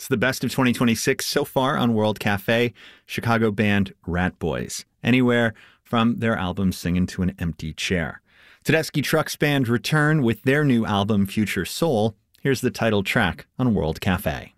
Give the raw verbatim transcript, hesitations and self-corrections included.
It's the best of twenty twenty-six so far on World Cafe. Chicago band Rat Boys. Anywhere from their album Singin' to an Empty Chair. Tedeschi Trucks Band return with their new album Future Soul. Here's the title track on World Cafe.